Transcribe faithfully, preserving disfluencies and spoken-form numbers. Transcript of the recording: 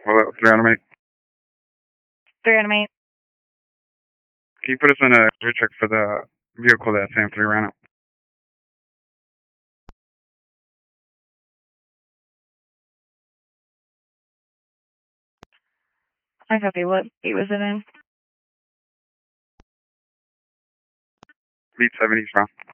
Hello, three animate. three animate. Can you put us in a check for the vehicle that Sam three ran out? I copy. What beat was it in? Beat seventy, bro.